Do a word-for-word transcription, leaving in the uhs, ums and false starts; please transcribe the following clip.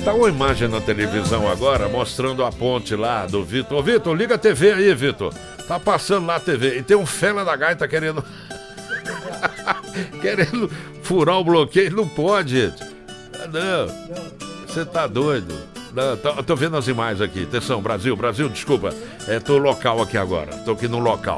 Tá uma imagem na televisão agora mostrando a ponte lá do Vitor. Ô Vitor, liga a T V aí, Vitor. Tá passando lá a T V. E tem um fela da gaita querendo. querendo furar o bloqueio. Não pode, gente. Não. Você tá doido. Não, tô, tô vendo as imagens aqui. Atenção, Brasil, Brasil, desculpa. É, tô local aqui agora. Tô aqui no local.